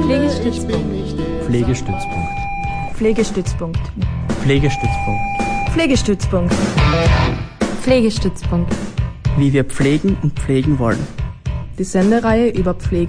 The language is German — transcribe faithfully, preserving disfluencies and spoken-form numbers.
Pflegestützpunkt. Pflegestützpunkt. Pflegestützpunkt. Pflegestützpunkt. Pflegestützpunkt. Pflegestützpunkt. Wie wir pflegen und pflegen wollen. Die Sendereihe über Pflege